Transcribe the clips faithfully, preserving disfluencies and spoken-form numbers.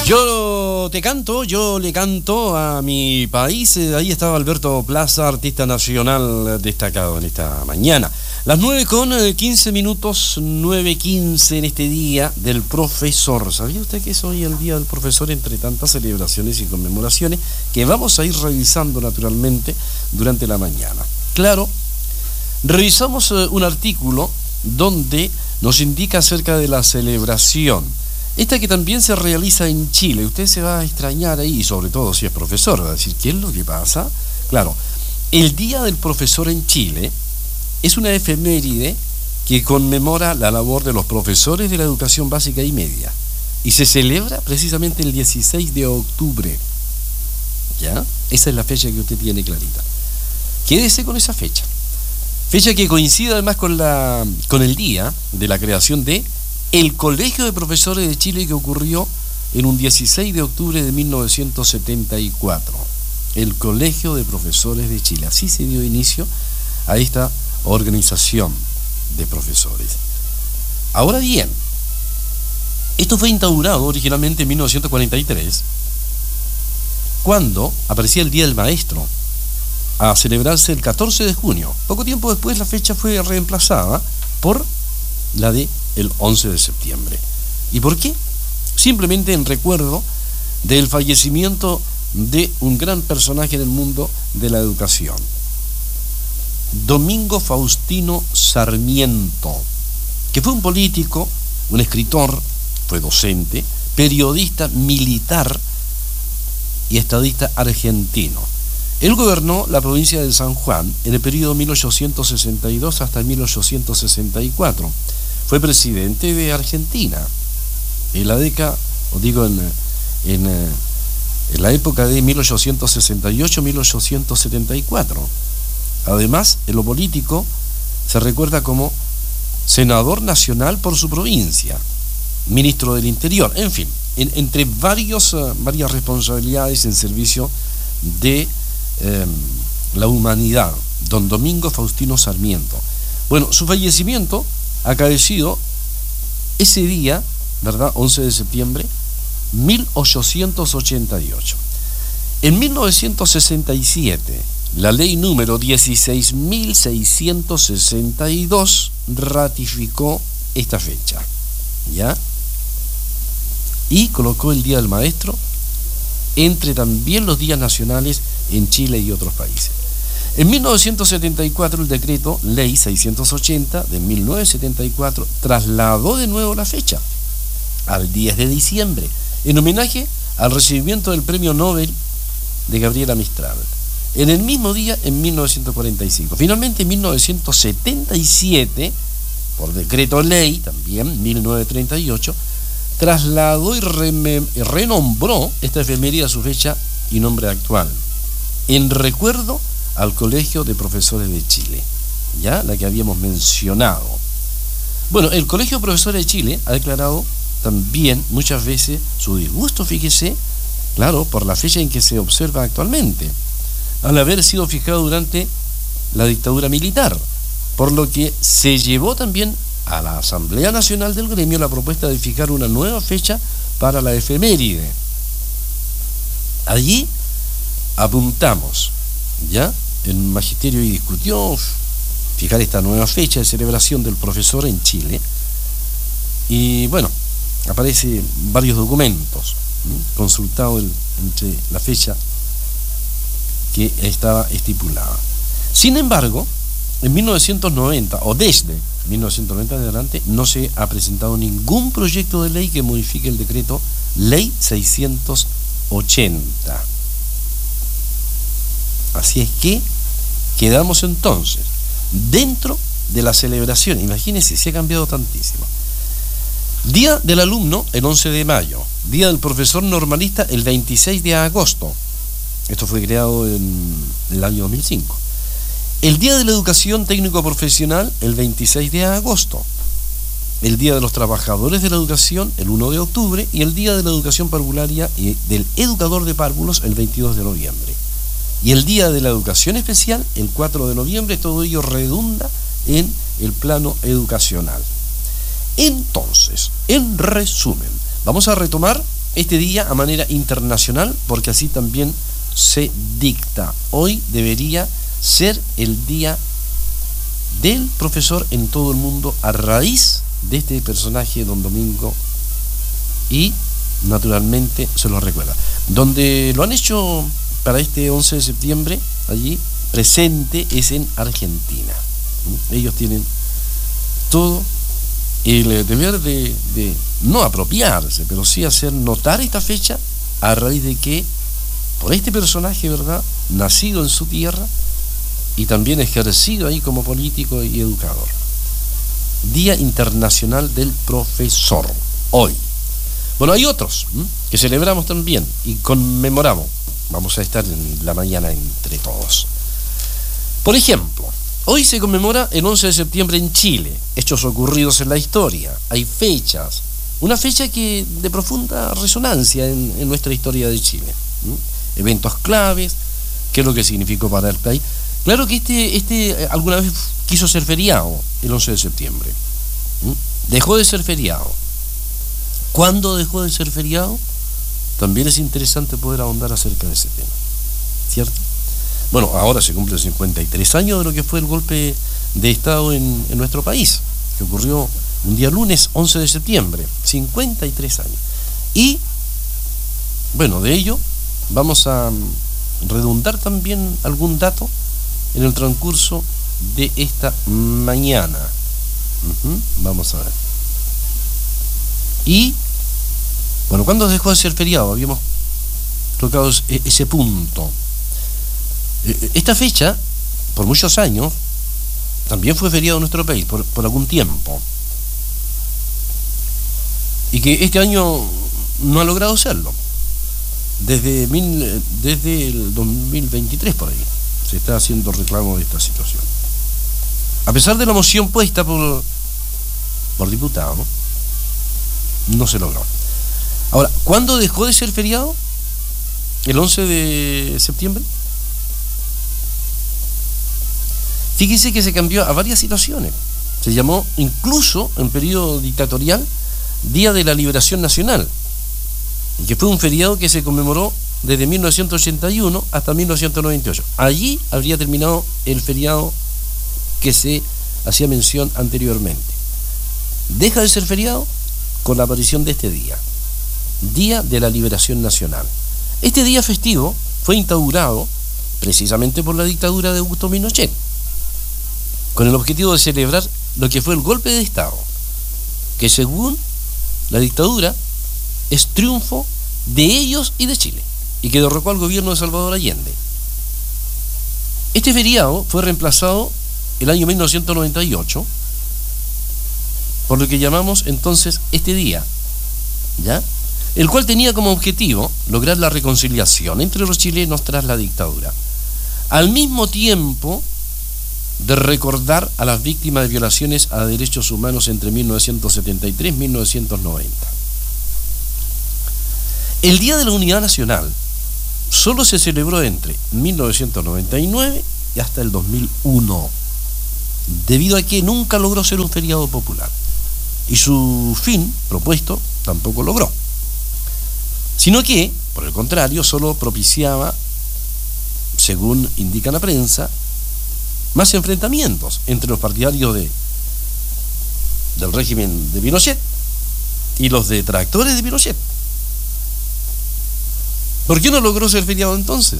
Yo te canto, yo le canto a mi país. Ahí estaba Alberto Plaza, artista nacional destacado en esta mañana. Las nueve con quince minutos, nueve quince en este día del profesor. ¿Sabía usted que es hoy el día del profesor entre tantas celebraciones y conmemoraciones que vamos a ir revisando naturalmente durante la mañana? Claro, revisamos un artículo donde nos indica acerca de la celebración. Esta que también se realiza en Chile. Usted se va a extrañar ahí, sobre todo si es profesor, va a decir, ¿qué es lo que pasa? Claro, el Día del Profesor en Chile es una efeméride que conmemora la labor de los profesores de la educación básica y media. Y se celebra precisamente el dieciséis de octubre. ¿Ya? Esa es la fecha que usted tiene clarita. Quédese con esa fecha. Fecha que coincide además con, la, con el día de la creación de el Colegio de Profesores de Chile, que ocurrió en un dieciséis de octubre de mil novecientos setenta y cuatro. El Colegio de Profesores de Chile. Así se dio inicio a esta organización de profesores. Ahora bien, esto fue instaurado originalmente en mil novecientos cuarenta y tres, cuando aparecía el Día del Maestro, a celebrarse el catorce de junio. Poco tiempo después la fecha fue reemplazada por la de el once de septiembre. ¿Y por qué? Simplemente en recuerdo del fallecimiento de un gran personaje en el mundo de la educación, Domingo Faustino Sarmiento, que fue un político, un escritor, fue docente, periodista, militar y estadista argentino. Él gobernó la provincia de San Juan en el periodo mil ochocientos sesenta y dos hasta mil ochocientos sesenta y cuatro. Fue presidente de Argentina en la década, o digo, en, en, en la época de mil ochocientos sesenta y ocho a mil ochocientos setenta y cuatro. Además, en lo político, se recuerda como senador nacional por su provincia, ministro del Interior, en fin, en, entre varios, uh, varias responsabilidades en servicio de eh, la humanidad, don Domingo Faustino Sarmiento. Bueno, su fallecimiento acaecido ese día, ¿verdad? once de septiembre, mil ochocientos ochenta y ocho. En mil novecientos sesenta y siete, la ley número dieciséis mil seiscientos sesenta y dos ratificó esta fecha, ¿ya? Y colocó el Día del Maestro entre también los días nacionales en Chile y otros países. En mil novecientos setenta y cuatro, el decreto ley seiscientos ochenta de mil novecientos setenta y cuatro trasladó de nuevo la fecha al diez de diciembre, en homenaje al recibimiento del premio Nobel de Gabriela Mistral. En el mismo día, en mil novecientos cuarenta y cinco. Finalmente, en mil novecientos setenta y siete, por decreto ley, también mil novecientos treinta y ocho, trasladó y re- renombró esta efeméride a su fecha y nombre actual, en recuerdo al Colegio de Profesores de Chile, ya la que habíamos mencionado. Bueno, el Colegio de Profesores de Chile ha declarado también muchas veces su disgusto, fíjese, claro, por la fecha en que se observa actualmente, al haber sido fijado durante la dictadura militar, por lo que se llevó también a la Asamblea Nacional del Gremio la propuesta de fijar una nueva fecha para la efeméride. Allí apuntamos, ¿ya? El magisterio y discutió fijar esta nueva fecha de celebración del profesor en Chile, y bueno, aparece varios documentos, ¿sí? Consultado el, entre la fecha que estaba estipulada. Sin embargo, en mil novecientos noventa, o desde mil novecientos noventa en adelante, no se ha presentado ningún proyecto de ley que modifique el decreto ley seiscientos ochenta. Así es que quedamos entonces dentro de la celebración. Imagínense, se ha cambiado tantísimo. Día del alumno, el once de mayo. Día del profesor normalista, el veintiséis de agosto. Esto fue creado en el año dos mil cinco. El Día de la Educación Técnico Profesional, el veintiséis de agosto. El Día de los Trabajadores de la Educación, el uno de octubre. Y el Día de la Educación Parvularia y del Educador de Párvulos, el veintidós de noviembre. Y el Día de la Educación Especial, el cuatro de noviembre. Todo ello redunda en el plano educacional. Entonces, en resumen, vamos a retomar este día a manera internacional porque así también se dicta. Hoy debería ser el día del profesor en todo el mundo a raíz de este personaje, don Domingo, y naturalmente se lo recuerda. Donde lo han hecho para este once de septiembre, allí presente, es en Argentina. Ellos tienen todo el deber de, de no apropiarse, pero sí hacer notar esta fecha a raíz de que por este personaje, ¿verdad?, nacido en su tierra y también ejercido ahí como político y educador. Día Internacional del Profesor, hoy. Bueno, hay otros ¿m? que celebramos también y conmemoramos. Vamos a estar en la mañana entre todos. Por ejemplo, hoy se conmemora el once de septiembre en Chile, hechos ocurridos en la historia. Hay fechas, una fecha que de profunda resonancia en, en nuestra historia de Chile. ¿m? Eventos claves, qué es lo que significó para el país. Claro que este, este alguna vez quiso ser feriado el once de septiembre. ¿m? Dejó de ser feriado. ¿Cuándo dejó de ser feriado? También es interesante poder ahondar acerca de ese tema, ¿cierto? Bueno, ahora se cumplen cincuenta y tres años de lo que fue el golpe de Estado en, en nuestro país, que ocurrió un día lunes once de septiembre, cincuenta y tres años. Y, bueno, de ello vamos a redundar también algún dato en el transcurso de esta mañana. Uh-huh, vamos a ver. Y, bueno, ¿cuándo dejó de ser feriado? Habíamos tocado ese punto. Esta fecha, por muchos años, también fue feriado en nuestro país, por, por algún tiempo. Y que este año no ha logrado serlo. Desde, mil, desde el dos mil veintitrés, por ahí, se está haciendo reclamo de esta situación. A pesar de la moción puesta por, por diputado, ¿no? no se logró. Ahora, ¿cuándo dejó de ser feriado? ¿El once de septiembre? Fíjese que se cambió a varias situaciones. Se llamó, incluso en periodo dictatorial, Día de la Liberación Nacional, y que fue un feriado que se conmemoró desde mil novecientos ochenta y uno hasta mil novecientos noventa y ocho. Allí habría terminado el feriado que se hacía mención anteriormente. Deja de ser feriado con la aparición de este día, Día de la Liberación Nacional. Este día festivo fue instaurado precisamente por la dictadura de Augusto Pinochet, con el objetivo de celebrar lo que fue el golpe de Estado, que según la dictadura es triunfo de ellos y de Chile, y que derrocó al gobierno de Salvador Allende. Este feriado fue reemplazado el año mil novecientos noventa y ocho por lo que llamamos entonces este día, ¿ya?, el cual tenía como objetivo lograr la reconciliación entre los chilenos tras la dictadura, al mismo tiempo de recordar a las víctimas de violaciones a derechos humanos entre mil novecientos setenta y tres y mil novecientos noventa. El Día de la Unidad Nacional solo se celebró entre mil novecientos noventa y nueve y hasta el dos mil uno, debido a que nunca logró ser un feriado popular, y su fin propuesto tampoco logró, sino que, por el contrario, solo propiciaba, según indica la prensa, más enfrentamientos entre los partidarios de, del régimen de Pinochet y los detractores de Pinochet. ¿Por qué no logró ser feriado entonces?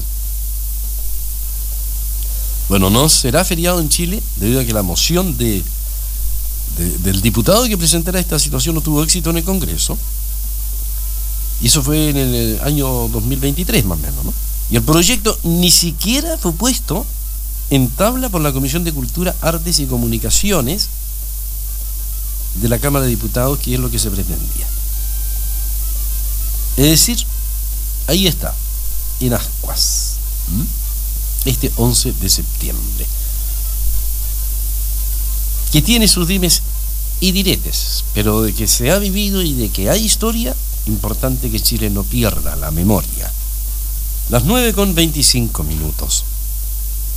Bueno, no será feriado en Chile debido a que la moción de, de, del diputado que presentara esta situación no tuvo éxito en el Congreso, y eso fue en el año dos mil veintitrés más o menos, ¿no? Y el proyecto ni siquiera fue puesto en tabla por la Comisión de Cultura, Artes y Comunicaciones de la Cámara de Diputados, que es lo que se pretendía. Es decir, ahí está, en ascuas, este once de septiembre, que tiene sus dimes y diretes, pero de que se ha vivido y de que hay historia, importante que Chile no pierda la memoria. Las nueve con veinticinco minutos.